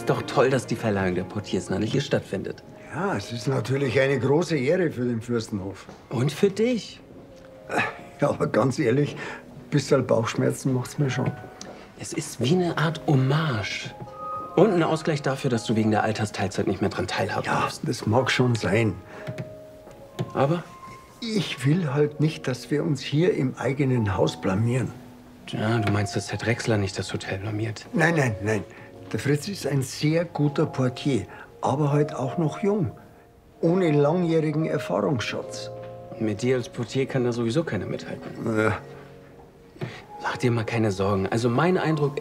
Ist doch toll, dass die Verleihung der Portiers noch nicht hier stattfindet. Ja, es ist natürlich eine große Ehre für den Fürstenhof. Und für dich. Ja, aber ganz ehrlich, ein bisschen Bauchschmerzen macht's mir schon. Es ist wie eine Art Hommage. Und ein Ausgleich dafür, dass du wegen der Altersteilzeit nicht mehr dran teilhaben Ja, darfst. das mag schon sein. Aber? Ich will halt nicht, dass wir uns hier im eigenen Haus blamieren. Ja, du meinst, dass Herr Drechsler nicht das Hotel blamiert? Nein, nein, nein. Der Fritz ist ein sehr guter Portier, aber halt auch noch jung. Ohne langjährigen Erfahrungsschatz. Mit dir als Portier kann da sowieso keiner mithalten. Ja. Mach dir mal keine Sorgen. Also mein Eindruck